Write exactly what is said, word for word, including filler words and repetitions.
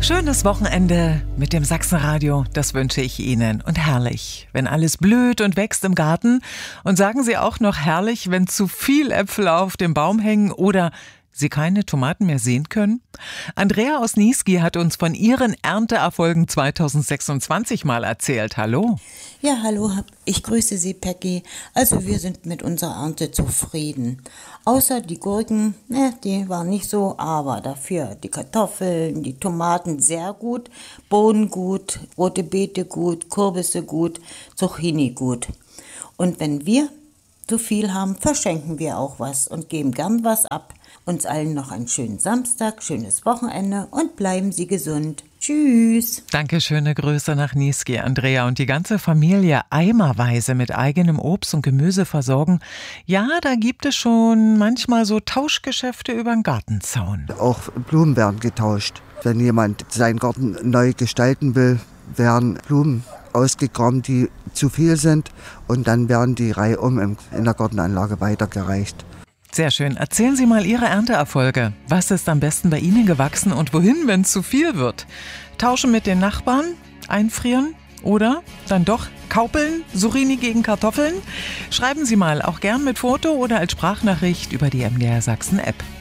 Schönes Wochenende mit dem Sachsenradio, das wünsche ich Ihnen. Und herrlich, wenn alles blüht und wächst im Garten. Und sagen Sie auch noch herrlich, wenn zu viel Äpfel auf dem Baum hängen oder Sie keine Tomaten mehr sehen können? Andrea aus Niesky hat uns von ihren Ernteerfolgen zweitausendsechsundzwanzig mal erzählt. Hallo. Ja, hallo, ich grüße Sie, Peggy. Also wir sind mit unserer Ernte zufrieden. Außer die Gurken, ne, die waren nicht so, aber dafür die Kartoffeln, die Tomaten sehr gut, Bohnen gut, rote Beete gut, Kürbisse gut, Zucchini gut. Und wenn wir zu viel haben, verschenken wir auch was und geben gern was ab. Uns allen noch einen schönen Samstag, schönes Wochenende und bleiben Sie gesund. Tschüss. Danke, schöne Grüße nach Niesky, Andrea. Und die ganze Familie eimerweise mit eigenem Obst und Gemüse versorgen. Ja, da gibt es schon manchmal so Tauschgeschäfte über den Gartenzaun. Auch Blumen werden getauscht. Wenn jemand seinen Garten neu gestalten will, werden Blumen ausgegraben, die zu viel sind. Und dann werden die reihum in der Gartenanlage weitergereicht. Sehr schön. Erzählen Sie mal Ihre Ernteerfolge. Was ist am besten bei Ihnen gewachsen und wohin, wenn es zu viel wird? Tauschen mit den Nachbarn? Einfrieren? Oder dann doch kaupeln? Zucchini gegen Kartoffeln? Schreiben Sie mal, auch gern mit Foto oder als Sprachnachricht über die M D R Sachsen App.